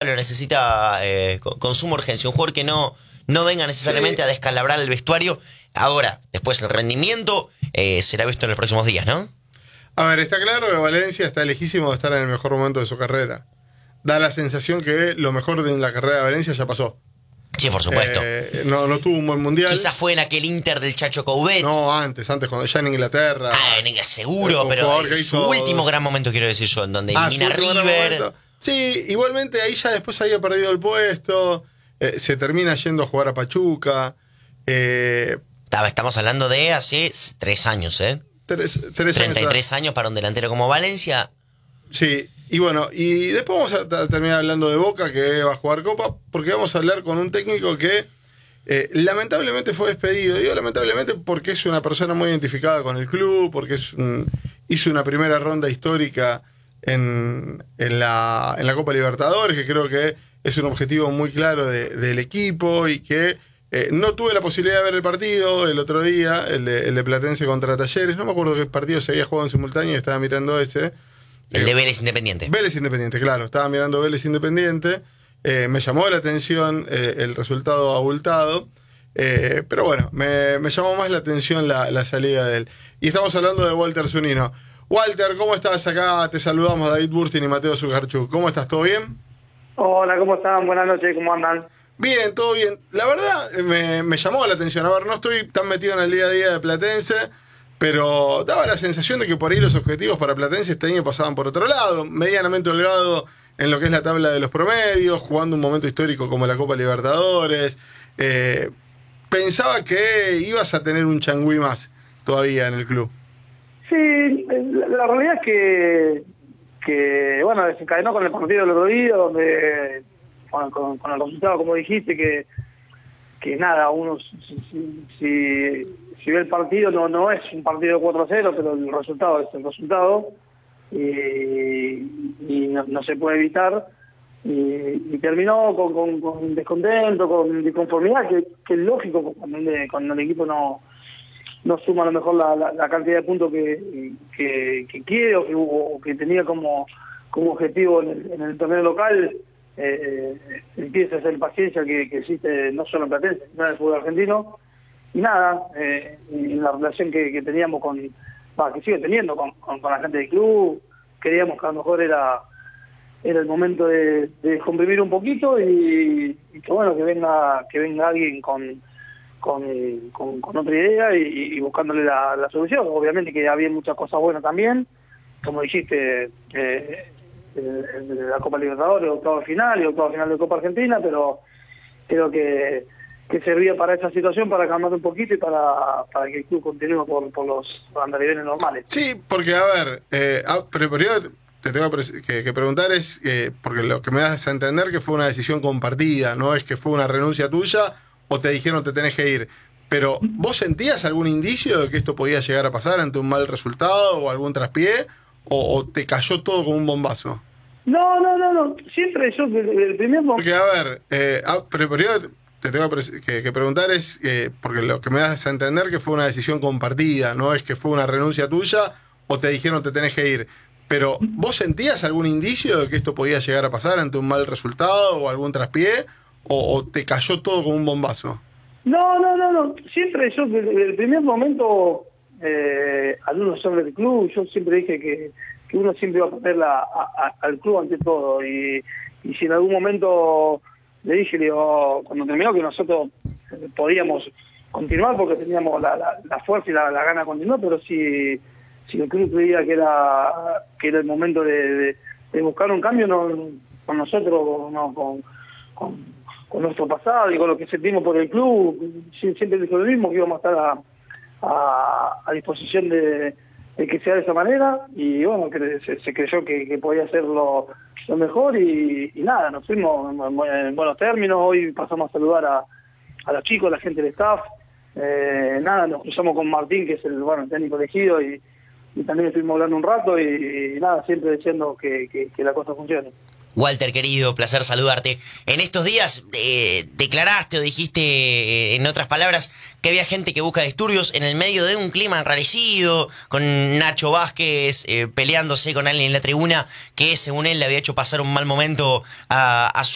lo necesita con suma urgencia. Un jugador que no venga necesariamente a descalabrar el vestuario. Ahora, después el rendimiento será visto en los próximos días, ¿no? A ver, está claro que Valencia está lejísimo de estar en el mejor momento de su carrera. Da la sensación que lo mejor de la carrera de Valencia ya pasó. Sí, por supuesto. No tuvo un buen mundial. Quizás fue en aquel Inter del Chacho Coudet. No, antes, cuando ya en Inglaterra. Seguro, pero en su último gran momento, quiero decir yo, en donde elimina River. Sí, igualmente ahí ya después había perdido el puesto. Se termina yendo a jugar a Pachuca. Estamos hablando de hace 3 años, ¿eh? 33 años para un delantero como Valencia. Sí, y bueno, y después vamos a terminar hablando de Boca, que va a jugar Copa, porque vamos a hablar con un técnico que lamentablemente fue despedido. Digo lamentablemente porque es una persona muy identificada con el club, porque hizo una primera ronda histórica en la Copa Libertadores, que creo que es un objetivo muy claro del equipo, y que no tuve la posibilidad de ver el partido el otro día, el de Platense contra Talleres. No me acuerdo qué partido se había jugado en simultáneo y estaba mirando ese. El de Vélez Independiente. Vélez Independiente, claro. Estaba mirando Vélez Independiente. Me llamó la atención el resultado abultado. Pero bueno, me llamó más la atención la salida de él. Y estamos hablando de Walter Zunino. Walter, ¿cómo estás? Acá te saludamos, David Burstin y Mateo Zugarchuk. ¿Cómo estás? ¿Todo bien? Hola, ¿cómo están? Buenas noches, ¿cómo andan? Bien, todo bien. La verdad, me llamó la atención. A ver, no estoy tan metido en el día a día de Platense, pero daba la sensación de que por ahí los objetivos para Platense este año pasaban por otro lado. Medianamente holgado en lo que es la tabla de los promedios, jugando un momento histórico como la Copa Libertadores. Pensaba que ibas a tener un changüí más todavía en el club. Sí, la realidad es que bueno, desencadenó con el partido del otro día, donde con el resultado, como dijiste, que nada, uno si ve el partido, no es un partido de 4-0, pero el resultado es el resultado, y no se puede evitar, y terminó con descontento, con disconformidad, que es lógico cuando el equipo no suma a lo mejor la cantidad de puntos que quiere o que tenía como objetivo en el torneo local. Empieza a ser paciencia que existe no solo en Platense, sino en el fútbol argentino, y nada, en la relación que teníamos que sigue teniendo con la gente del club, queríamos que a lo mejor era el momento de comprimir un poquito y que bueno, que venga alguien con otra idea y buscándole la solución. Obviamente que había muchas cosas buenas también, como dijiste, la Copa Libertadores, octavo final de Copa Argentina, pero creo que servía para esa situación, para calmar un poquito y para que el club continúe por los andariveles normales. Sí, porque a ver, pero primero te tengo que preguntar es, porque lo que me das a entender que fue una decisión compartida, no es que fue una renuncia tuya o te dijeron te tenés que ir. Pero, ¿vos sentías algún indicio de que esto podía llegar a pasar ante un mal resultado o algún traspié? ¿O te cayó todo como un bombazo? No. Siempre yo, el primer momento... Porque, a ver, pero primero te tengo que preguntar es, porque lo que me das a entender que fue una decisión compartida, no es que fue una renuncia tuya o te dijeron te tenés que ir. Pero, ¿vos sentías algún indicio de que esto podía llegar a pasar ante un mal resultado o algún traspié? ¿O te cayó todo como un bombazo? No. Siempre yo, desde el primer momento, al uno sobre el club, yo siempre dije que uno siempre iba a poner al club ante todo. Y si en algún momento le digo, cuando terminó, que nosotros podíamos continuar porque teníamos la fuerza y la gana de continuar, pero si el club creía que era el momento de buscar un cambio, no, con nosotros, no, con nuestro pasado y con lo que sentimos por el club, siempre dijo lo mismo, que íbamos a estar a disposición de que sea de esa manera, y bueno, que se creyó que podía ser lo mejor, y nada, nos fuimos en buenos términos. Hoy pasamos a saludar a los chicos, a la gente del staff, nada, nos cruzamos con Martín, que es el técnico elegido, y también estuvimos hablando un rato, y nada, siempre diciendo que la cosa funcione. Walter, querido, placer saludarte. En estos días declaraste o dijiste, en otras palabras, que había gente que busca disturbios en el medio de un clima enrarecido, con Nacho Vázquez peleándose con alguien en la tribuna que, según él, le había hecho pasar un mal momento a su